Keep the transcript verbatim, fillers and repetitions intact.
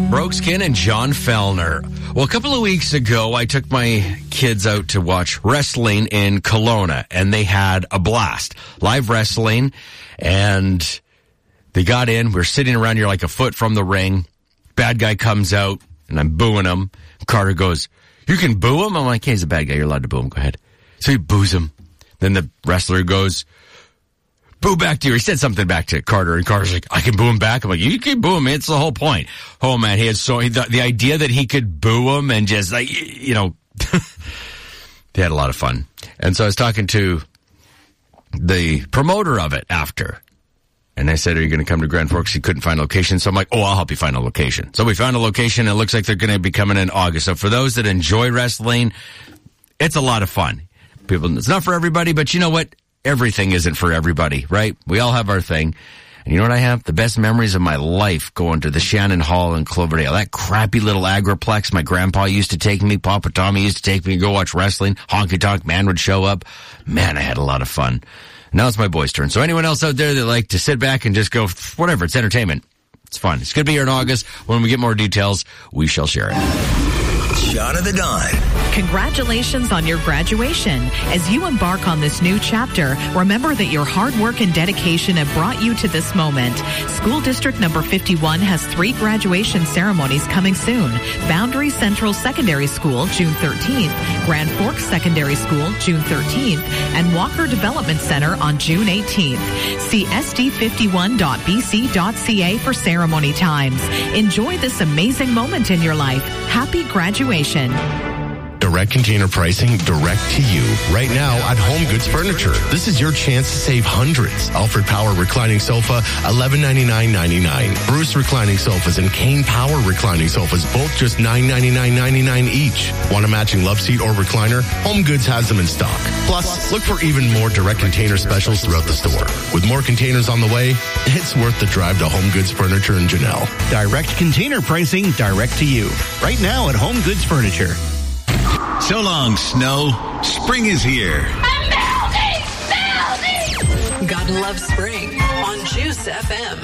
Brokeskin and John Fellner. Well, a couple of weeks ago, I took my kids out to watch wrestling in Kelowna, and they had a blast. Live wrestling, and they got in. We're sitting around here like a foot from the ring. Bad guy comes out, and I'm booing him. Carter goes, "You can boo him?" I'm like, "Hey, he's a bad guy. You're allowed to boo him. Go ahead." So he boos him. Then the wrestler goes, "Boo back to you." He said something back to Carter, and Carter's like, "I can boo him back." I'm like, "You can boo him. It's the whole point." Oh, man, he had so, the, the idea that he could boo him and just, like, you know, they had a lot of fun. And so I was talking to the promoter of it after. And I said, "Are you going to come to Grand Forks?" He couldn't find a location. So I'm like, "Oh, I'll help you find a location." So we found a location, and it looks like they're going to be coming in August. So for those that enjoy wrestling, it's a lot of fun. People, it's not for everybody, but you know what? Everything isn't for everybody, right? We all have our thing. And you know what I have? The best memories of my life going to the Shannon Hall in Cloverdale. That crappy little agriplex my grandpa used to take me. Papa Tommy used to take me to go watch wrestling. Honky Tonk Man would show up. Man, I had a lot of fun. Now it's my boys' turn. So anyone else out there that like to sit back and just go, whatever, it's entertainment. It's fun. It's going to be here in August. When we get more details, we shall share it. Shot of the Dawn. Congratulations on your graduation. As you embark on this new chapter, remember that your hard work and dedication have brought you to this moment. School District number fifty-one has three graduation ceremonies coming soon. Boundary Central Secondary School, June thirteenth, Grand Forks Secondary School, June thirteenth, and Walker Development Center on June eighteenth. See S D fifty-one dot b c dot c a for ceremony times. Enjoy this amazing moment in your life. Happy graduation. Direct container pricing direct to you. Right now at Home Goods Furniture. This is your chance to save hundreds. Alfred Power reclining sofa, eleven ninety-nine ninety-nine. Bruce reclining sofas and Kane Power reclining sofas, both just nine ninety-nine ninety-nine each. Want a matching love seat or recliner? Home Goods has them in stock. Plus, look for even more direct container specials throughout the store. With more containers on the way, it's worth the drive to Home Goods Furniture in Janelle. Direct container pricing direct to you. Right now at Home Goods Furniture. So long, snow. Spring is here. I'm melting! Melting! Gotta love spring on Juice F M.